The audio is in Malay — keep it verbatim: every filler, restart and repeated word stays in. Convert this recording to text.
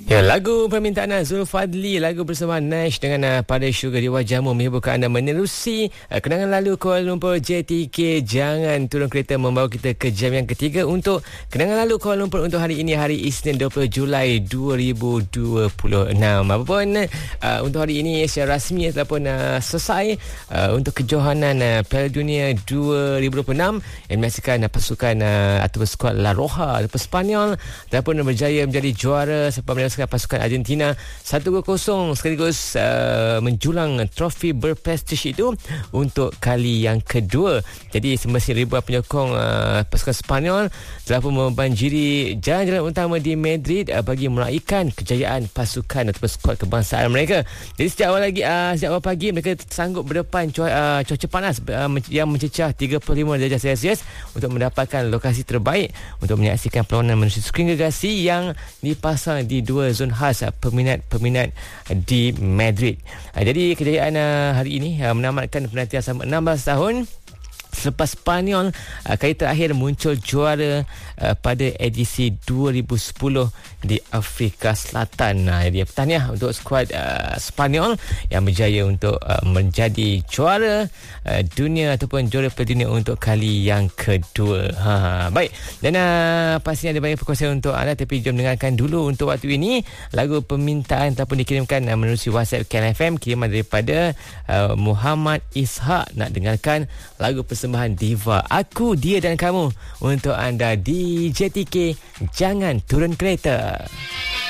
Ya, lagu permintaan Zul Fadli, lagu bersama Nash dengan uh, Pada Sugar di Wajahmu menghiburkan anda menerusi uh, kenangan lalu Kuala Lumpur J T K. Jangan turun kereta membawa kita ke jam yang ketiga untuk kenangan lalu Kuala Lumpur untuk hari ini, hari Isnin dua puluh Julai dua ribu dua puluh enam. Apapun uh, untuk hari ini secara rasmi telah pun uh, selesai uh, untuk kejohanan uh, Piala Dunia dua ribu dua puluh enam yang menyaksikan uh, pasukan uh, atau skuad La Roja ataupun Spanyol telah pun berjaya menjadi juara sebab pasukan Argentina satu kosong sekaligus uh, menjulang trofi berprestij itu untuk kali yang kedua. Jadi semasa ribuan penyokong uh, pasukan Spanyol telah pun membanjiri jalan-jalan utama di Madrid uh, bagi meraihkan kejayaan pasukan ataupun skuad kebangsaan mereka. Jadi sejak awal lagi uh, sejak awal pagi mereka sanggup berdepan cuaca, uh, cuaca panas uh, yang mencecah tiga puluh lima darjah Celsius untuk mendapatkan lokasi terbaik untuk menyaksikan perlawanan menerusi skrin gergasi yang dipasang di dua zon khas peminat-peminat di Madrid. Jadi kejayaan hari ini menamatkan penantian selama enam belas tahun selepas Spanyol uh, kali terakhir muncul juara uh, pada edisi dua ribu sepuluh di Afrika Selatan. Nah, jadi tahniah untuk skuad uh, Spanyol yang berjaya untuk uh, menjadi juara uh, dunia ataupun juara Piala Dunia untuk kali yang kedua. Ha, baik. Dan uh, pastinya ada banyak perkongsian untuk anda, tapi jom dengarkan dulu untuk waktu ini lagu permintaan ataupun dikirimkan uh, menerusi WhatsApp K L F M, kiriman daripada uh, Muhammad Ishak. Nak dengarkan lagu persembahan diva Aku, Dia dan Kamu untuk anda di J T K. Jangan turun kereta.